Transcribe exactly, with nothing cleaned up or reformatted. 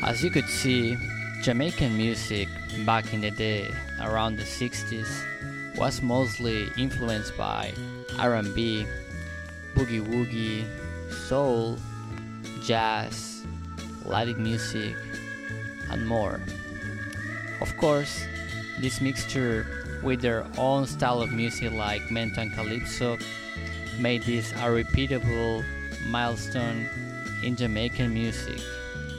As you could see, Jamaican music back in the day, around the sixties, was mostly influenced by R and B, boogie woogie, soul, jazz, Latin music, and more. Of course, this mixture with their own style of music like mento and calypso made this a repeatable milestone in Jamaican music.